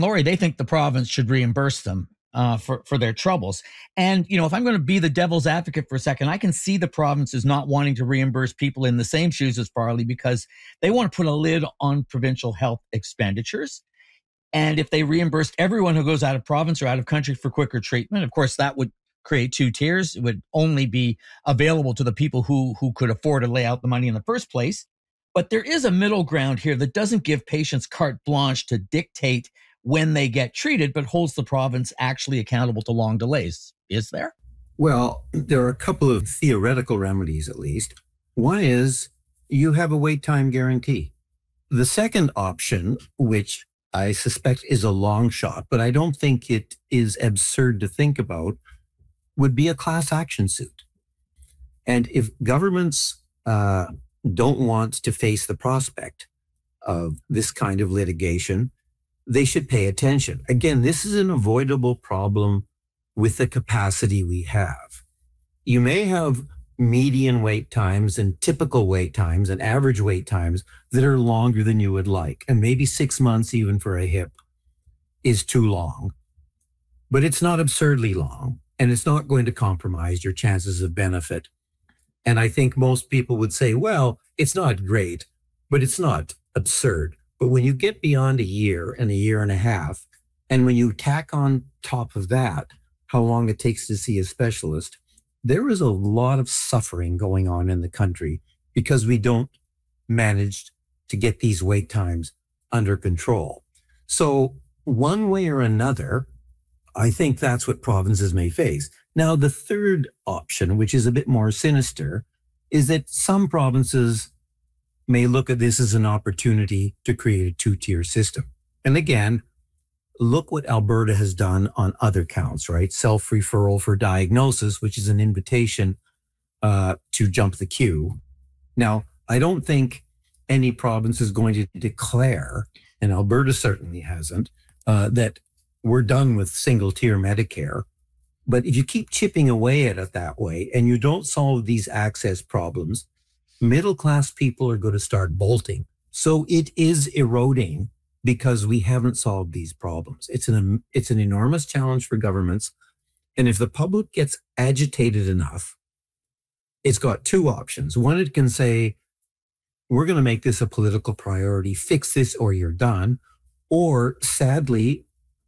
Laurie, they think the province should reimburse them for their troubles. And, if I'm going to be the devil's advocate for a second, I can see the province is not wanting to reimburse people in the same shoes as Farley because they want to put a lid on provincial health expenditures. And if they reimbursed everyone who goes out of province or out of country for quicker treatment, of course, that would create two tiers. It would only be available to the people who could afford to lay out the money in the first place. But there is a middle ground here that doesn't give patients carte blanche to dictate when they get treated, but holds the province actually accountable to long delays. Is there? Well, there are a couple of theoretical remedies, at least. One is you have a wait time guarantee. The second option, which I suspect is a long shot, but I don't think it is absurd to think about, would be a class action suit. And if governments don't want to face the prospect of this kind of litigation, they should pay attention. Again, this is an avoidable problem with the capacity we have. You may have median wait times and typical wait times and average wait times that are longer than you would like. And maybe 6 months even for a hip is too long. But it's not absurdly long, and it's not going to compromise your chances of benefit. And I think most people would say, well, it's not great, but it's not absurd. But when you get beyond a year and a half, and when you tack on top of that, how long it takes to see a specialist, there is a lot of suffering going on in the country because we don't manage to get these wait times under control. So one way or another, I think that's what provinces may face. Now, the third option, which is a bit more sinister, is that some provinces may look at this as an opportunity to create a two-tier system. And again, look what Alberta has done on other counts, right? Self-referral for diagnosis, which is an invitation to jump the queue. Now, I don't think any province is going to declare, and Alberta certainly hasn't, that we're done with single-tier Medicare. But if you keep chipping away at it that way and you don't solve these access problems, middle-class people are going to start bolting. So it is eroding because we haven't solved these problems. It's an enormous challenge for governments. And if the public gets agitated enough, it's got two options. One, it can say, we're going to make this a political priority, fix this or you're done. Or sadly,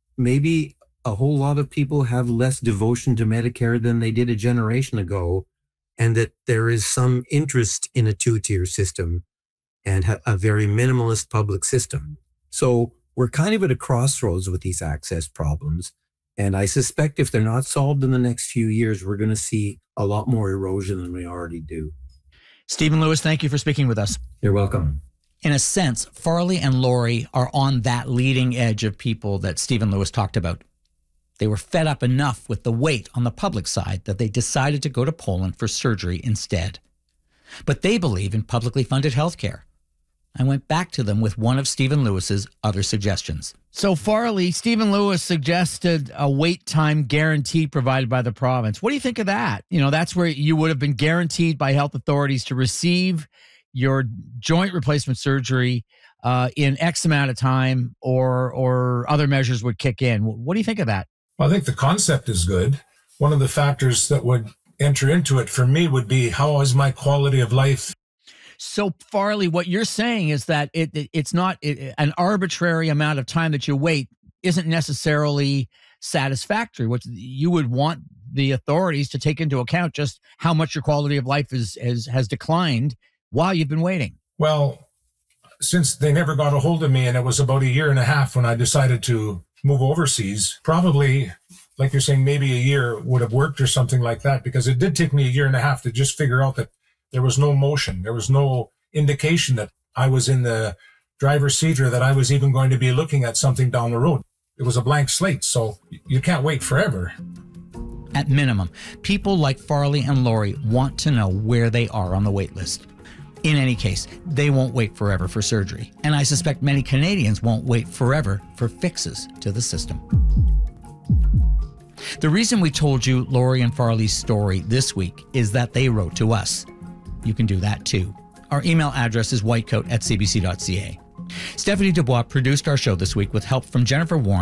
maybe a whole lot of people have less devotion to Medicare than they did a generation ago, and that there is some interest in a two-tier system and a very minimalist public system. So we're kind of at a crossroads with these access problems. And I suspect if they're not solved in the next few years, we're going to see a lot more erosion than we already do. Stephen Lewis, thank you for speaking with us. You're welcome. In a sense, Farley and Laurie are on that leading edge of people that Stephen Lewis talked about. They were fed up enough with the wait on the public side that they decided to go to Poland for surgery instead. But they believe in publicly funded healthcare. I went back to them with one of Stephen Lewis's other suggestions. So Farley, Stephen Lewis suggested a wait time guarantee provided by the province. What do you think of that? That's where you would have been guaranteed by health authorities to receive your joint replacement surgery in X amount of time, or other measures would kick in. What do you think of that? Well, I think the concept is good. One of the factors that would enter into it for me would be, how is my quality of life? So Farley, what you're saying is that it's not an arbitrary amount of time that you wait isn't necessarily satisfactory. What you would want the authorities to take into account just how much your quality of life has declined while you've been waiting. Well, since they never got a hold of me, and it was about 1.5 years when I decided to move overseas, probably, like you're saying, maybe a year would have worked or something like that, because it did take me 1.5 years to just figure out that there was no motion. There was no indication that I was in the driver's seat or that I was even going to be looking at something down the road. It was a blank slate, so you can't wait forever. At minimum, people like Farley and Laurie want to know where they are on the wait list. In any case, they won't wait forever for surgery. And I suspect many Canadians won't wait forever for fixes to the system. The reason we told you Laurie and Farley's story this week is that they wrote to us. You can do that too. Our email address is whitecoat@cbc.ca. Stephanie Dubois produced our show this week with help from Jennifer Warren.